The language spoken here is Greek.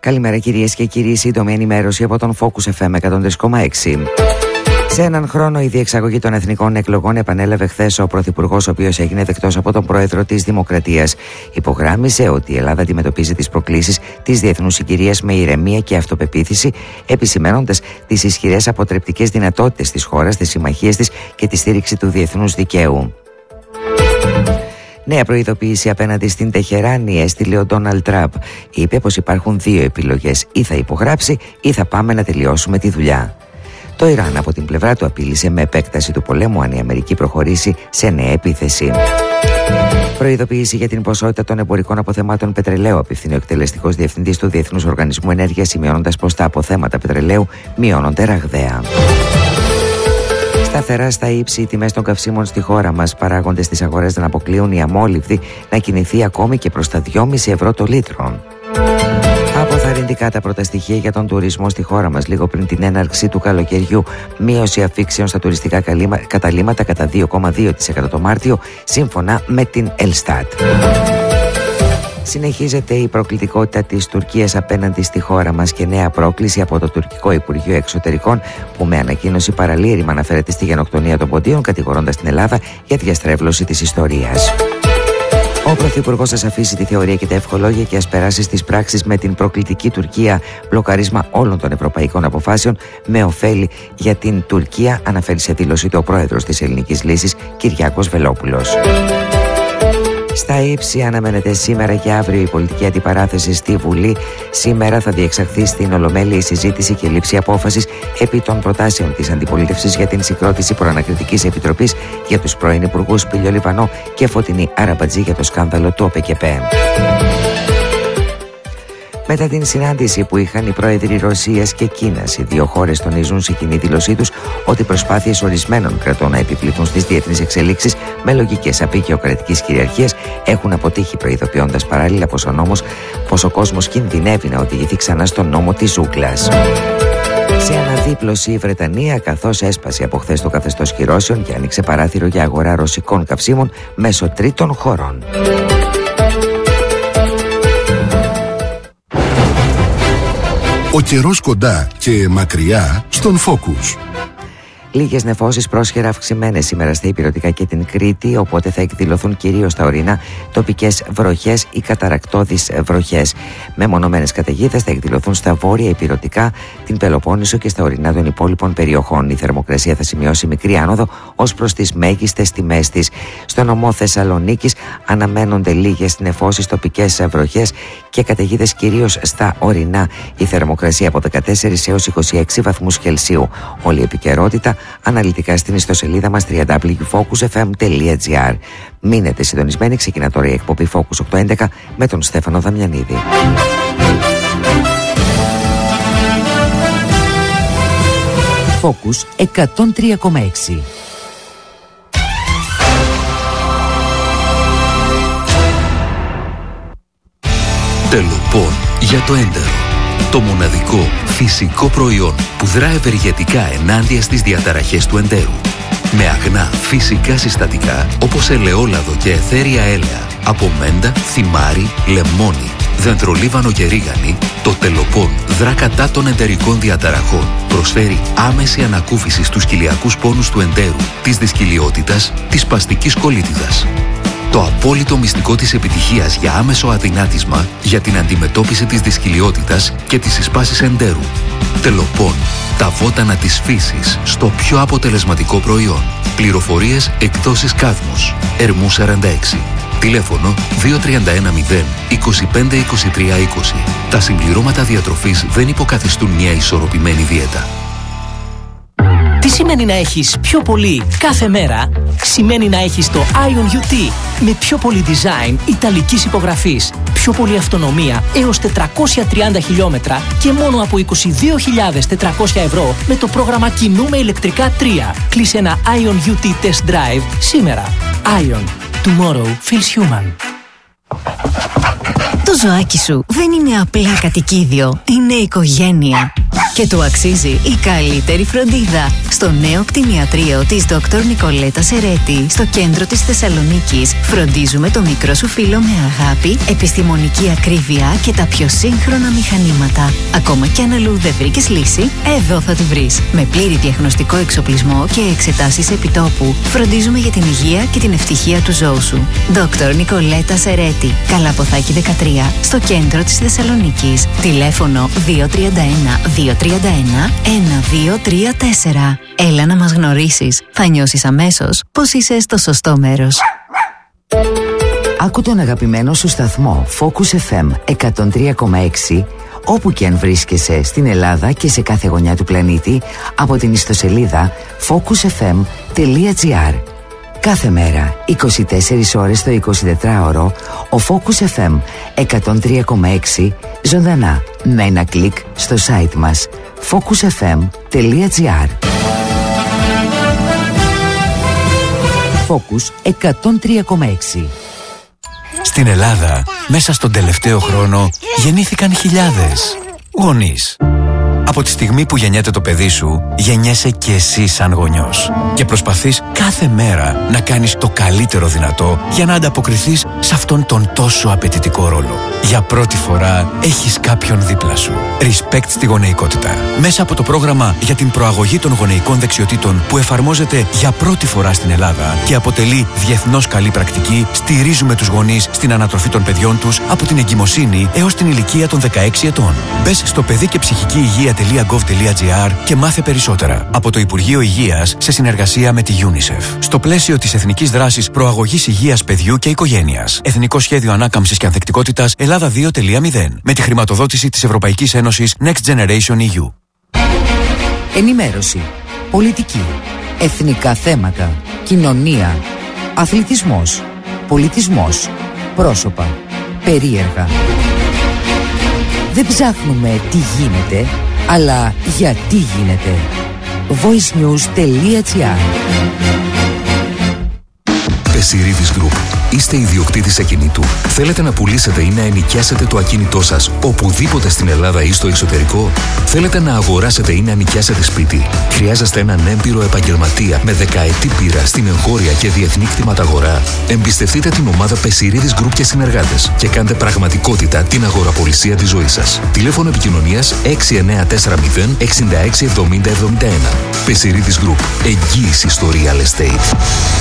Καλημέρα κυρίες και κύριοι, σύντομη ενημέρωση από τον Focus FM 103,6. Σε έναν χρόνο η διεξαγωγή των εθνικών εκλογών επανέλαβε χθες ο Πρωθυπουργός, ο οποίος έγινε δεκτός από τον Πρόεδρο της Δημοκρατίας. Υπογράμμισε ότι η Ελλάδα αντιμετωπίζει τις προκλήσεις της διεθνούς συγκυρίας με ηρεμία και αυτοπεποίθηση, επισημαίνοντας τις ισχυρές αποτρεπτικές δυνατότητες της χώρας, τις συμμαχίες της και τη στήριξη του διεθνούς δικαίου. Νέα προειδοποίηση απέναντι στην Τεχεράνη έστειλε ο Ντόναλντ Τραμπ. Είπε πως υπάρχουν δύο επιλογές: ή θα υπογράψει ή θα πάμε να τελειώσουμε τη δουλειά. Το Ιράν από την πλευρά του απείλησε με επέκταση του πολέμου αν η Αμερική προχωρήσει σε νέα επίθεση. Προειδοποίηση για την ποσότητα των εμπορικών αποθεμάτων πετρελαίου απευθύνει ο εκτελεστικός διευθυντής του Διεθνούς Οργανισμού Ενέργειας, σημειώνοντας πως τα αποθέματα πετρελαίου μειώνονται ραγδαία. Σταθερά στα ύψη οι τιμές των καυσίμων στη χώρα μας. Παράγοντες στις αγορές δεν αποκλείουν η αμόλυβδη να κινηθεί ακόμη και προς τα 2,5 ευρώ το λίτρο. Αποθαρρυντικά τα πρώτα στοιχεία για τον τουρισμό στη χώρα μας λίγο πριν την έναρξη του καλοκαιριού. Μείωση αφήξεων στα τουριστικά καταλύματα κατά 2,2% το Μάρτιο, σύμφωνα με την Ελστάτ. Συνεχίζεται η προκλητικότητα της Τουρκίας απέναντι στη χώρα μας και νέα πρόκληση από το τουρκικό Υπουργείο Εξωτερικών, που με ανακοίνωση παραλήρημα αναφέρεται στη γενοκτονία των ποντίων, κατηγορώντας την Ελλάδα για διαστρέβλωση της ιστορίας. Ο Πρωθυπουργός ας αφήσει τη θεωρία και τα ευχολόγια και ας περάσει στις πράξεις με την προκλητική Τουρκία. Μπλοκαρίσμα όλων των ευρωπαϊκών αποφάσεων με ωφέλη για την Τουρκία, αναφέρει σε δήλωση του ο πρόεδρος της Ελληνικής Λύσης, Κυριάκος Βελόπουλος. Στα ύψη αναμένεται σήμερα και αύριο η πολιτική αντιπαράθεση στη Βουλή. Σήμερα θα διεξαχθεί στην Ολομέλεια η συζήτηση και λήψη απόφασης επί των προτάσεων της αντιπολίτευσης για την συγκρότηση προανακριτικής επιτροπής για τους πρώην υπουργούς Πήλιο Λιβανό και Φωτεινή Αραμπατζή για το σκάνδαλο του ΟΠΕΚΕΠΕ. Μετά την συνάντηση που είχαν οι πρόεδροι Ρωσίας και Κίνας, οι δύο χώρες τονίζουν σε κοινή δήλωσή τους ότι προσπάθειες ορισμένων κρατών να επιβληθούν στις διεθνείς εξελίξεις με λογικές απεικιοκρατικής κυριαρχίας έχουν αποτύχει, προειδοποιώντας παράλληλα πως ο κόσμος κινδυνεύει να οδηγηθεί ξανά στον νόμο της ζούγκλας. Σε αναδίπλωση η Βρετανία, καθώς έσπασε από χθες το καθεστώς κυρώσεων και άνοιξε παράθυρο για αγορά ρωσικών καυσίμων μέσω τρίτων χωρών. Ο καιρός κοντά και μακριά στον Focus. Λίγες νεφώσεις, πρόσχερα αυξημένες σήμερα στα ηπειρωτικά και την Κρήτη, οπότε θα εκδηλωθούν κυρίως στα ορεινά τοπικές βροχές ή καταρακτώδεις βροχές. Μεμονωμένες καταιγίδες θα εκδηλωθούν στα βόρεια ηπειρωτικά, την Πελοπόννησο και στα ορεινά των υπόλοιπων περιοχών. Η θερμοκρασία θα σημειώσει μικρή άνοδο ως προς τις μέγιστες τιμές της. Στο νομό Θεσσαλονίκης αναμένονται λίγες νεφώσεις, τοπικές βροχές και καταιγίδες κυρίως στα ορεινά. Η θερμοκρασία από 14 έως 26 βαθμούς Κελσίου. Όλη η επικαιρότητα αναλυτικά στην ιστοσελίδα μας www.focusfm.gr. Μείνετε συντονισμένοι, ξεκινά τώρα η εκπομπή Focus 811 με τον Στέφανο Δαμιανίδη. Focus 103,6. Τελοπών για το έντερο. Το μοναδικό φυσικό προϊόν που δρά ευεργετικά ενάντια στις διαταραχές του εντέρου. Με αγνά φυσικά συστατικά όπως ελαιόλαδο και αιθέρια έλαια, από μέντα, θυμάρι, λεμόνι, δεντρολίβανο και ρίγανη, το Τελοπών δρά κατά των εντερικών διαταραχών. Προσφέρει άμεση ανακούφιση στους κοιλιακούς πόνους του εντέρου, της δυσκυλιότητας, της σπαστικής κολίτιδας. Το απόλυτο μυστικό της επιτυχίας για άμεσο αδυνάτισμα για την αντιμετώπιση της δυσκυλιότητας και της συσπάσης εντέρου. Τελοπών. Τα βότανα της φύσης στο πιο αποτελεσματικό προϊόν. Πληροφορίες εκδόσεις Κάδμος. Ερμού 46. Τηλέφωνο 2310 25 23 20. Τα συμπληρώματα διατροφής δεν υποκαθιστούν μια ισορροπημένη δίαιτα. Τι σημαίνει να έχεις πιο πολύ κάθε μέρα? Σημαίνει να έχεις το Ion UT με πιο πολύ design ιταλικής υπογραφής, πιο πολύ αυτονομία έως 430 χιλιόμετρα και μόνο από 22.400 ευρώ με το πρόγραμμα Κινούμε ηλεκτρικά 3. Κλείσε ένα Ion UT Test Drive σήμερα. Ion. Tomorrow feels human. Το ζωάκι σου δεν είναι απλά κατοικίδιο, είναι οικογένεια. Και του αξίζει η καλύτερη φροντίδα. Στο νέο κτηνιατρίο της Dr. Νικολέτα Σερέτη, στο κέντρο της Θεσσαλονίκης, φροντίζουμε το μικρό σου φίλο με αγάπη, επιστημονική ακρίβεια και τα πιο σύγχρονα μηχανήματα. Ακόμα κι αν αλλού δεν βρήκες λύση, εδώ θα τη βρεις. Με πλήρη διαγνωστικό εξοπλισμό και εξετάσεις επιτόπου, φροντίζουμε για την υγεία και την ευτυχία του ζώου σου. Dr. Νικολέτα Σερέτη, Καλαποθάκη 13, στο κέντρο της Θεσσαλονίκης. Τηλέφωνο 231-231-1234. Έλα να μας γνωρίσεις. Θα νιώσεις αμέσως πως είσαι στο σωστό μέρος. Άκου τον αγαπημένο σου σταθμό Focus FM 103,6 όπου και αν βρίσκεσαι στην Ελλάδα και σε κάθε γωνιά του πλανήτη από την ιστοσελίδα focusfm.gr. Κάθε μέρα, 24 ώρες το 24ωρο, ο Focus FM 103,6 ζωντανά με ένα κλικ στο site μας focusfm.gr. Focus 103,6. Στην Ελλάδα, μέσα στον τελευταίο χρόνο, γεννήθηκαν χιλιάδες γονείς. Από τη στιγμή που γεννιέται το παιδί σου, γεννιέσαι και εσύ σαν γονιός. Και προσπαθείς κάθε μέρα να κάνεις το καλύτερο δυνατό για να ανταποκριθείς σε αυτόν τον τόσο απαιτητικό ρόλο. Για πρώτη φορά έχεις κάποιον δίπλα σου. Respect στη γονεϊκότητα. Μέσα από το πρόγραμμα για την προαγωγή των γονεϊκών δεξιοτήτων που εφαρμόζεται για πρώτη φορά στην Ελλάδα και αποτελεί διεθνώς καλή πρακτική, στηρίζουμε τους γονείς στην ανατροφή των παιδιών τους από την εγκυμοσύνη έως την ηλικία των 16 ετών. Μπες στο παιδί και ψυχική υγεία.gov.gr και μάθε περισσότερα. Από το Υπουργείο Υγείας σε συνεργασία με τη UNICEF. Στο πλαίσιο της Εθνικής Δράσης Προαγωγής Υγείας Παιδιού και Οικογένειας. Εθνικό Σχέδιο Ανάκαμψης και Ανθεκτικότητας Ελλάδα 2.0. Με τη χρηματοδότηση της Ευρωπαϊκής Ένωσης Next Generation EU. Ενημέρωση, πολιτική, εθνικά θέματα, κοινωνία, αθλητισμός, πολιτισμός, πρόσωπα, περίεργα. Δεν ψάχνουμε τι γίνεται, αλλά γιατί γίνεται. voicenews.gr. Πεσιρίδης Group. Είστε ιδιοκτήτης ακινήτου. Θέλετε να πουλήσετε ή να ενοικιάσετε το ακίνητό σας οπουδήποτε στην Ελλάδα ή στο εξωτερικό. Θέλετε να αγοράσετε ή να νοικιάσετε σπίτι. Χρειάζεστε έναν έμπειρο επαγγελματία με δεκαετή πείρα στην εγχώρια και διεθνή κτηματαγορά. Εμπιστευτείτε την ομάδα Πεσιρίδης Group και συνεργάτες και κάντε πραγματικότητα την αγοραπολισία της ζωής σας. Τηλέφωνο επικοινωνίας 6940 66 70 71. Πεσιρίδης Group. Εγγύηση στο real estate.